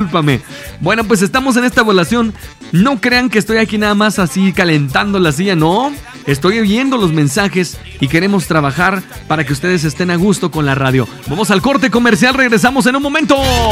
discúlpame. Bueno, pues estamos en esta evaluación. No crean que estoy aquí nada más así calentando la silla, no. Estoy viendo los mensajes y queremos trabajar para que ustedes estén a gusto con la radio. Vamos al corte comercial, regresamos en un momento.